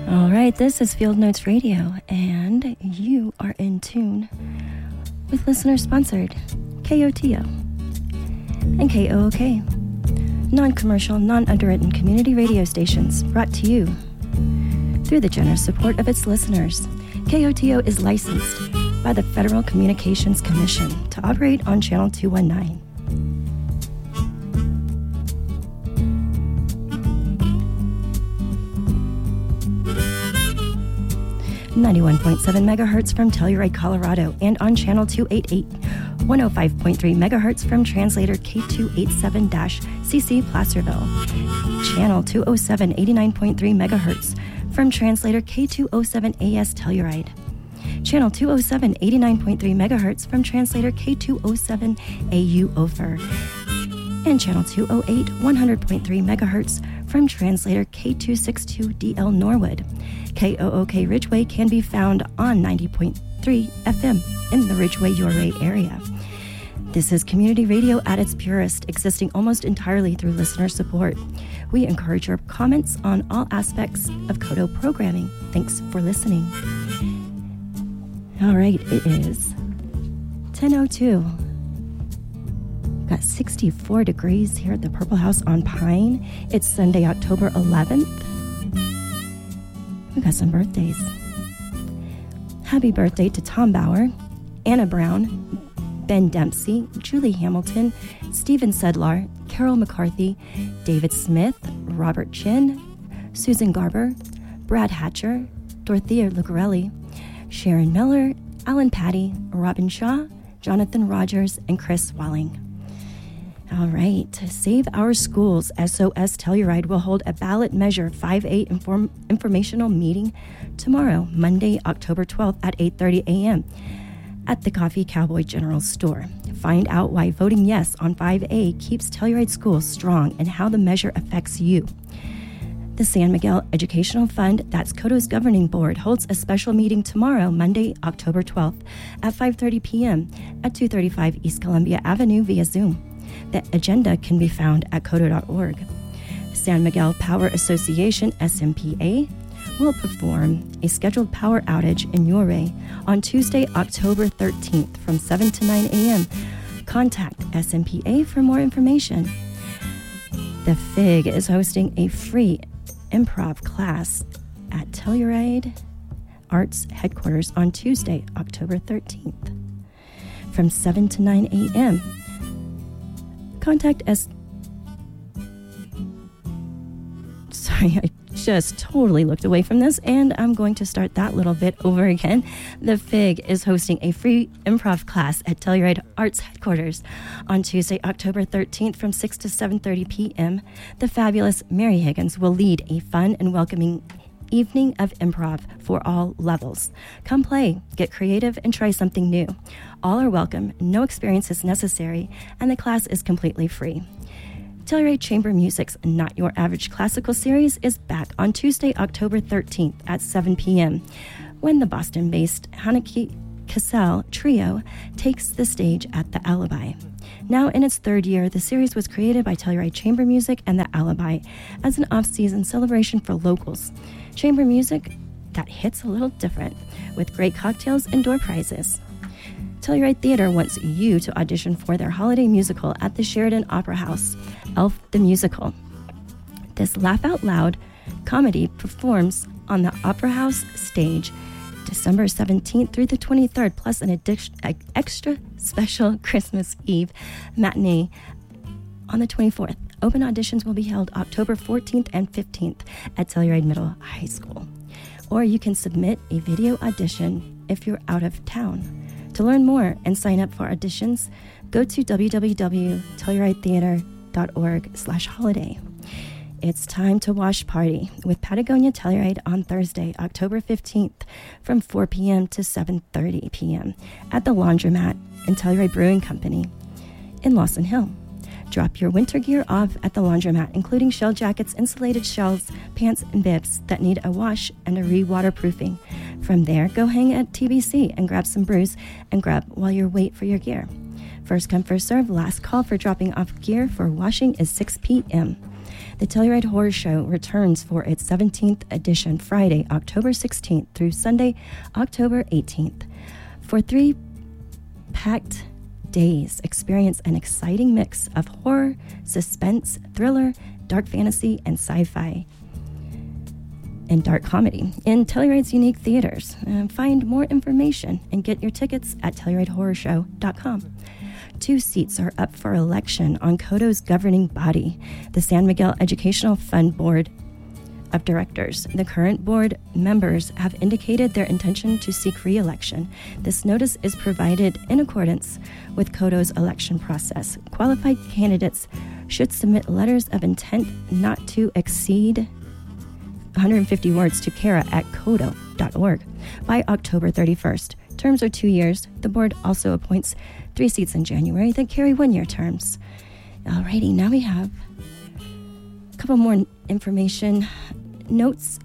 All right, this is Field Notes Radio, and you are in tune with listener-sponsored KOTO and KOOK, non-commercial, non-underwritten community radio stations brought to you through the generous support of its listeners. KOTO is licensed by the Federal Communications Commission to operate on Channel 219. 91.7 megahertz from Telluride, Colorado, and on Channel 288, 105.3 megahertz from translator K287-CC Placerville, Channel 207, 89.3 megahertz from translator K207AS Telluride, Channel 207, 89.3 megahertz from translator K207AU Ophir, and Channel 208, 100.3 megahertz from translator K262DL Norwood. KOOK Ridgeway can be found on 90.3 FM in the Ridgeway-Ouray area. This is community radio at its purest, existing almost entirely through listener support. We encourage your comments on all aspects of KOTO programming. Thanks for listening. All right, it is 10:02. Got 64 degrees here at the Purple House on Pine. It's Sunday, October 11th. We got some birthdays. Happy birthday to Tom Bauer, Anna Brown, Ben Dempsey, Julie Hamilton, Stephen Sedlar, Carol McCarthy, David Smith, Robert Chin, Susan Garber, Brad Hatcher, Dorothea Lucarelli, Sharon Miller, Alan Patty, Robin Shaw, Jonathan Rogers, and Chris Walling. All right, Save Our Schools, SOS Telluride will hold a ballot measure 5A informational meeting tomorrow, Monday, October 12th at 8:30 a.m. at the Coffee Cowboy General Store. Find out why voting yes on 5A keeps Telluride schools strong and how the measure affects you. The San Miguel Educational Fund, that's KOTO's governing board, holds a special meeting tomorrow, Monday, October 12th at 5:30 p.m. at 235 East Columbia Avenue via Zoom. The agenda can be found at KOTO.org. San Miguel Power Association, SMPA, will perform a scheduled power outage in Ouray on Tuesday, October 13th from 7 to 9 a.m. Contact SMPA for more information. The FIG is hosting a free improv class at Telluride Arts Headquarters on Tuesday, October 13th from 7 to 9 a.m. Contact Sorry, I just totally looked away from this, and I'm going to start that little bit over again. The FIG is hosting a free improv class at Telluride Arts Headquarters on Tuesday, October 13th from 6 to 7:30 p.m. The fabulous Mary Higgins will lead a fun and welcoming evening of improv for all levels. Come play, get creative, and try something new. All are welcome, no experience is necessary, and the class is completely free. Telluride Chamber Music's Not Your Average Classical series is back on Tuesday, October 13th at 7 p.m. when the Boston-based Haneke Cassell Trio takes the stage at the Alibi. Now in its third year, the series was created by Telluride Chamber Music and the Alibi as an off-season celebration for locals. Chamber music that hits a little different, with great cocktails and door prizes. Telluride Theater wants you to audition for their holiday musical at the Sheridan Opera House, Elf the Musical. This laugh-out-loud comedy performs on the Opera House stage December 17th through the 23rd, plus an extra special Christmas Eve matinee on the 24th. Open auditions will be held October 14th and 15th at Telluride Middle High School. Or you can submit a video audition if you're out of town. To learn more and sign up for auditions, go to www.telluridetheater.org/holiday. It's time to wash party with Patagonia Telluride on Thursday, October 15th from 4 p.m. to 7:30 p.m. at the Laundromat and Telluride Brewing Company in Lawson Hill. Drop your winter gear off at the Laundromat, including shell jackets, insulated shells, pants, and bibs that need a wash and a re-waterproofing. From there, go hang at TBC and grab some brews and grub while you wait for your gear. First come, first serve. Last call for dropping off gear for washing is 6 p.m. The Telluride Horror Show returns for its 17th edition Friday, October 16th through Sunday, October 18th. For 3 packed days, experience an exciting mix of horror, suspense, thriller, dark fantasy, and sci-fi, and dark comedy in Telluride's unique theaters. Find more information and get your tickets at TellurideHorrorShow.com. 2 seats are up for election on Codo's governing body, the San Miguel Educational Fund Board of Directors. The current board members have indicated their intention to seek re-election. This notice is provided in accordance with Codo's election process. Qualified candidates should submit letters of intent not to exceed 150 words to kara@codo.org by October 31st. Terms are 2 years. The board also appoints 3 seats in January that carry 1-year terms. Alrighty, now we have a couple more information notes.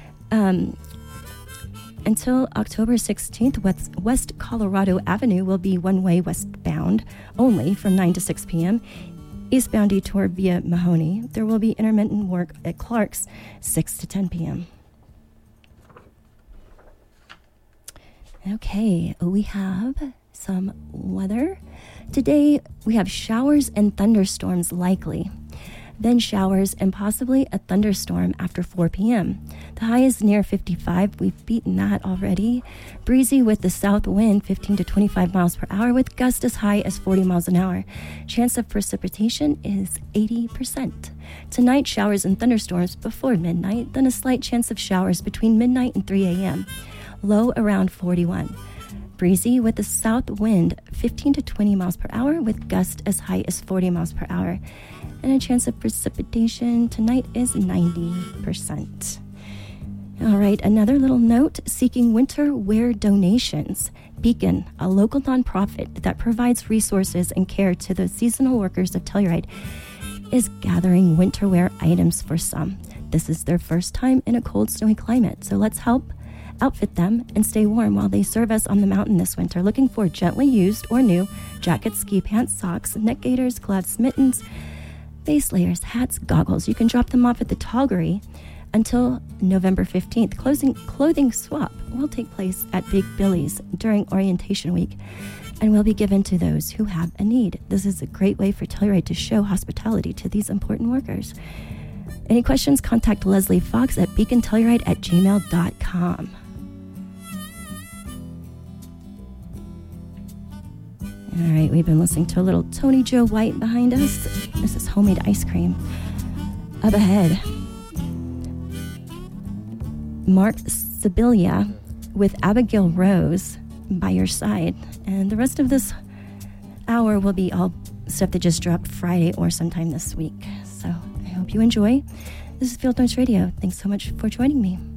Until October 16th, West Colorado Avenue will be one-way westbound only from 9 to 6 p.m. Eastbound detour via Mahoney. There will be intermittent work at Clark's 6 to 10 p.m. Okay, we have some weather. Today, we have showers and thunderstorms likely. Then showers and possibly a thunderstorm after 4 p.m. The high is near 55. We've beaten that already. Breezy with the south wind 15 to 25 miles per hour with gusts as high as 40 miles an hour. Chance of precipitation is 80%. Tonight, showers and thunderstorms before midnight, then a slight chance of showers between midnight and 3 a.m. Low around 41. Breezy with the south wind 15 to 20 miles per hour with gusts as high as 40 miles per hour. And a chance of precipitation tonight is 90%. All right, another little note, seeking winter wear donations. Beacon, a local nonprofit that provides resources and care to the seasonal workers of Telluride, is gathering winter wear items for some. This is their first time in a cold, snowy climate, so let's help outfit them and stay warm while they serve us on the mountain this winter. Looking for gently used or new jackets, ski pants, socks, neck gaiters, gloves, mittens, base layers, hats, goggles. You can drop them off at the Toggery until November 15th. Clothing swap will take place at Big Billy's during orientation week and will be given to those who have a need. This is a great way for Telluride to show hospitality to these important workers. Any questions? Contact Leslie Fox at beacontelluride@gmail.com. All right, we've been listening to a little Tony Joe White behind us. This is Homemade Ice Cream. Up ahead, Mark Sibilia with Abigail Rose by your side. And the rest of this hour will be all stuff that just dropped Friday or sometime this week. So I hope you enjoy. This is Field Notes Radio. Thanks so much for joining me.